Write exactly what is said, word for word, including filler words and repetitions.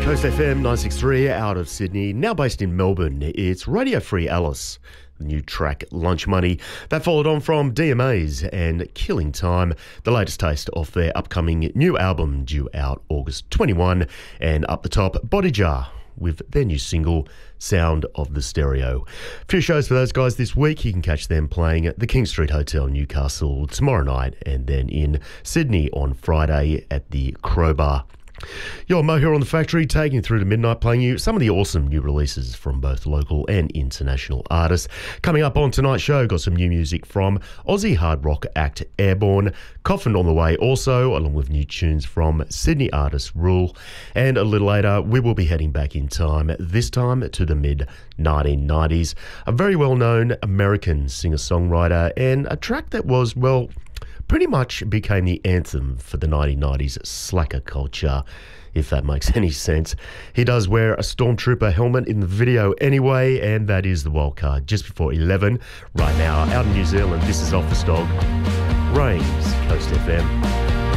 Coast F M nine sixty-three out of Sydney, now based in Melbourne. It's Radio Free Alice, the new track Lunch Money. That followed on from D M As and Killing Time, the latest taste of their upcoming new album due out August twenty-first. And up the top, Body Jar with their new single, Sound of the Stereo. A few shows for those guys this week. You can catch them playing at the King Street Hotel, Newcastle tomorrow night, and then in Sydney on Friday at the Crowbar. Yo, Mo here on The Factory, taking you through to midnight, playing you some of the awesome new releases from both local and international artists. Coming up on tonight's show, got some new music from Aussie hard rock act Airborne, Coffin on the way also, along with new tunes from Sydney artist Rule. And a little later, we will be heading back in time, this time to the mid nineteen nineties. A very well-known American singer-songwriter, and a track that was, well, pretty much became the anthem for the nineteen nineties slacker culture, if that makes any sense. He does wear a Stormtrooper helmet in the video anyway, and that is the wild card just before eleven. Right now, out in New Zealand, this is Office Dog, Reigns, Coast F M.